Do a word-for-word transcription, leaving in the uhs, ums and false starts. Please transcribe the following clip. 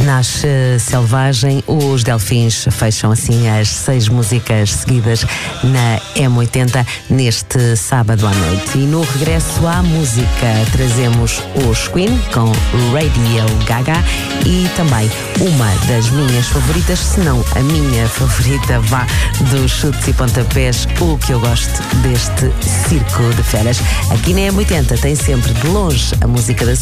nasce selvagem. Os Delfins fecham assim as seis músicas seguidas na M oitenta neste sábado à noite. E no regresso à música trazemos os Queen com Radio Gaga e também uma das minhas favoritas, se não a minha favorita, vá, dos chutes e pontapés, o que eu gosto deste circo de feras. Aqui na M oitenta tem sempre de longe a música da